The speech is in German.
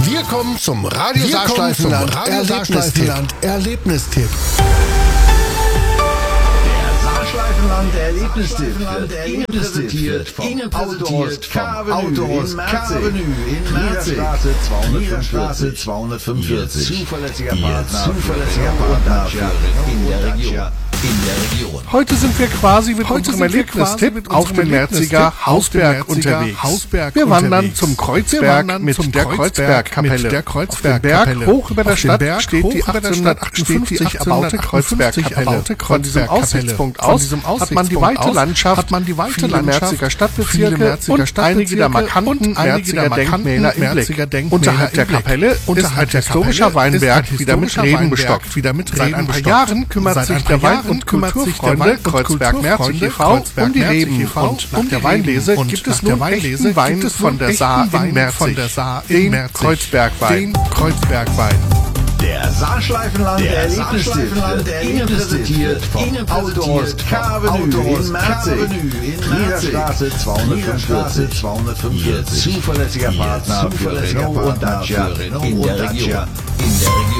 Wir kommen zum Radio Saarschleifenland Erlebnistipp. Saarschleifenland Erlebnistipp wird Ihnen präsentiert vom Autohaus K-Avenue in Merzig. Niederstraße 245. Zuverlässiger Partner in der Region. Heute sind wir quasi mit unserem Erlebnistipp auf dem Merziger Hausberg unterwegs. Wir wandern zum Kreuzberg mit der Kreuzbergkapelle. Auf dem Berg hoch über der Stadt steht die 1858 erbaute Kreuzbergkapelle. Von diesem Aussichtspunkt aus hat man die weite Landschaft, viele Merziger Stadtbezirke und einige der markanten Merziger Denkmäler im Blick. Unterhalb der Kapelle ist ein historischer Weinberg wieder mit Reben bestockt. Seit ein paar Jahren kümmert sich der Wein- und Kulturfreunde Kreuzberg-Merzig e.V. um die Reben und nach der Weinlese gibt es nun echten Wein von der Saar in Merzig, den Kreuzbergwein. Der Saarschleifenland Erlebnistipp wird Ihnen präsentiert vom Autohaus K-Avenue in Merzig. Niederstraße 245. Zuverlässiger Partner für Renault und Dacia in der Region.